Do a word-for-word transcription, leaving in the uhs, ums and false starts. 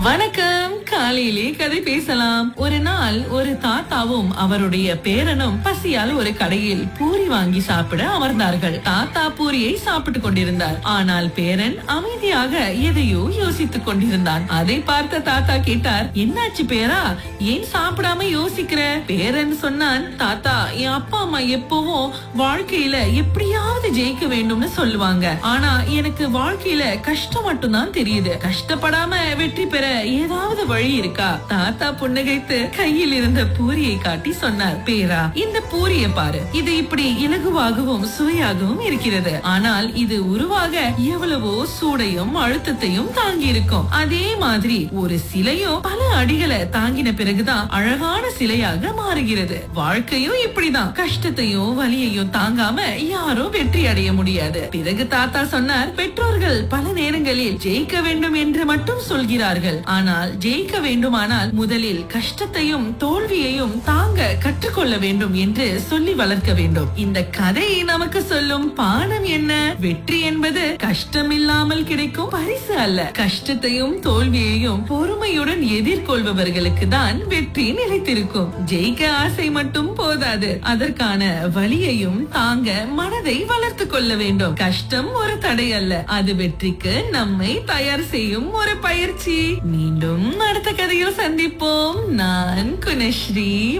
வணக்கம். காலையிலே கதை பேசலாம். ஒரு நாள் ஒரு தாத்தாவும் அவருடைய பேரனும் பசியால் ஒரு கடையில் பூரி வாங்கி சாப்பிட அமர்ந்தார்கள். தாத்தா பூரியை சாப்பிட்டுக் கொண்டிருந்தார். ஆனால் பேரன் அமைதியாக எதையோ யோசித்துக் கொண்டிருந்தான். அதை பார்த்த தாத்தா கேட்டார், என்னாச்சு பேரா, ஏன் சாப்பிடாம யோசிக்கிற? பேரன் சொன்னான், தாத்தா, என் அப்பா அம்மா எப்பவும் வாழ்க்கையில எப்படியாவது ஜெயிக்க வேண்டும்னு சொல்லுவாங்க. ஆனா எனக்கு வாழ்க்கையில கஷ்டம் மட்டும்தான் தெரியுது. கஷ்டப்படாம வெற்றி பெற ஏதாவது வழி இருக்கா? தாத்தா புன்னகைத்து கையில் இருந்த பூரியை காட்டி சொன்னார், பேரா, இந்த பூரியை பாரு. இது இப்படி இலகுவாகவும் சுவையாகவும் இருக்கிறது. ஆனால் இது உருவாக எவ்வளவோ சூடையும் அழுத்தத்தையும் தாங்கி இருக்கும். அதே மாதிரி ஒரு சிலையும் பல அடிகளை தாங்கின பிறகுதான் அழகான சிலையாக மாறுகிறது. வாழ்க்கையும் இப்படிதான். கஷ்டத்தையும் வலியையும் தாங்காம யாரும் வெற்றி அடைய முடியாது. பிறகு தாத்தா சொன்னார், பெற்றோர்கள் பல நேரங்களில் ஜெயிக்க வேண்டும் என்று மட்டும் சொல்கிறார்கள். ஆனால் ஜெயிக்க வேண்டுமானால் முதலில் கஷ்டத்தையும் தோல்வியையும் தாங்க கற்றுக்கொள்ள வேண்டும் என்று சொல்லி வளர்க்க வேண்டும். இந்த கதை நமக்கு சொல்லும் பாடம் என்ன? வெற்றி என்பது கஷ்டம் இல்லாமல் கிடைக்கும் பரிசு அல்ல. கஷ்டத்தையும் தோல்வியையும் பொறுமையுடன் எதிர்கொள்பவர்களுக்கு தான் வெற்றி நிலைத்திருக்கும். ஜெயிக்க ஆசை மட்டும் போதாது, அதற்கான வலியையும் தாங்க மனதை வளர்த்து கொள்ள வேண்டும். கஷ்டம் ஒரு தடை அல்ல, அது வெற்றிக்கு நம்மை தயார் செய்யும் ஒரு பயிற்சி. மீண்டும் அடுத்த கதையில் சந்திப்போம். நான் குணஸ்ரீ.